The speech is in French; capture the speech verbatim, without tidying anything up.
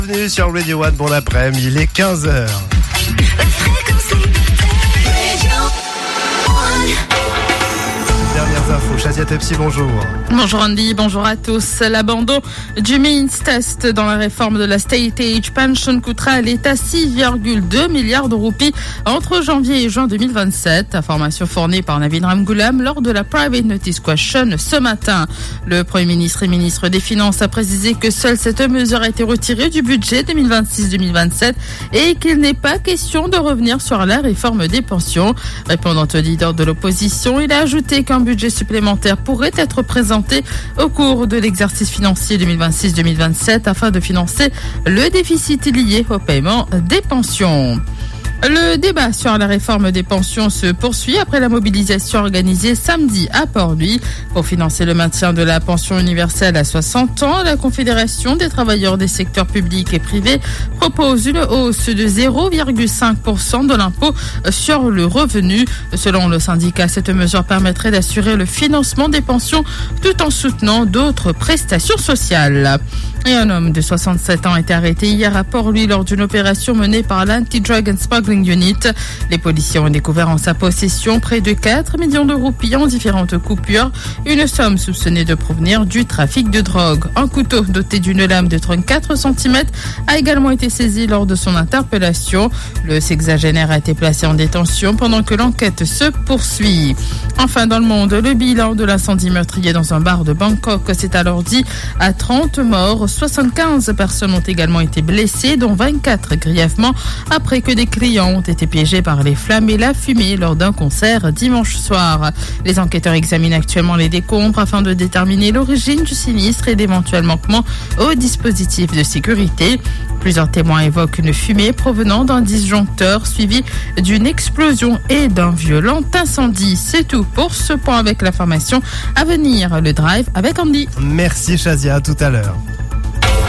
Bienvenue sur Radio One, bon après-midi, il est quinze heures. Dernières infos, Shazia Tepsi, bonjour. Bonjour Andy, bonjour à tous. L'abandon du Means Test dans la réforme de la State Age Pension coûtera à l'État six virgule deux milliards de roupies entre janvier et juin deux mille vingt-sept. Information fournie par Navin Ramgoolam lors de la Private Notice Question ce matin. Le Premier ministre et ministre des Finances a précisé que seule cette mesure a été retirée du budget deux mille vingt-six deux mille vingt-sept et qu'il n'est pas question de revenir sur la réforme des pensions. Répondant au leader de l'opposition, il a ajouté qu'un budget supplémentaire pourrait être présenté au cours de l'exercice financier deux mille vingt-six deux mille vingt-sept afin de financer le déficit lié au paiement des pensions. Le débat sur la réforme des pensions se poursuit après la mobilisation organisée samedi à Port-Louis. Pour financer le maintien de la pension universelle à soixante ans, la Confédération des travailleurs des secteurs publics et privés propose une hausse de zéro virgule cinq pour cent de l'impôt sur le revenu. Selon le syndicat, cette mesure permettrait d'assurer le financement des pensions tout en soutenant d'autres prestations sociales. Et un homme de soixante-sept ans a été arrêté hier à Port-Louis lors d'une opération menée par l'Anti-Drug and Smuggling Unit. Les policiers ont découvert en sa possession près de quatre millions de roupies en différentes coupures, une somme soupçonnée de provenir du trafic de drogue. Un couteau doté d'une lame de trente-quatre centimètres a également été saisi lors de son interpellation. Le sexagénaire a été placé en détention pendant que l'enquête se poursuit. Enfin, dans le monde, le bilan de l'incendie meurtrier dans un bar de Bangkok s'est alourdi à trente morts. soixante-quinze personnes ont également été blessées, dont vingt-quatre grièvement, après que des clients ont été piégés par les flammes et la fumée lors d'un concert dimanche soir. Les enquêteurs examinent actuellement les décombres afin de déterminer l'origine du sinistre et d'éventuels manquements au dispositif de sécurité. Plusieurs témoins évoquent une fumée provenant d'un disjoncteur suivi d'une explosion et d'un violent incendie. C'est tout pour ce point avec l'information. À venir, le drive avec Andy. Merci Shazia, à tout à l'heure.